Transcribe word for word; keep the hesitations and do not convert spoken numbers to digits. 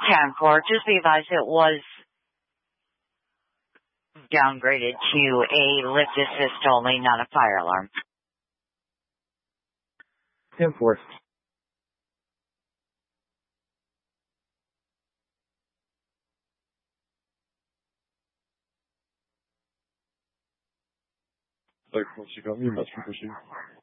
ten four, just be advised it was downgraded to a lift assist only, not a fire alarm. ten four. Tak, you got me much for pushing.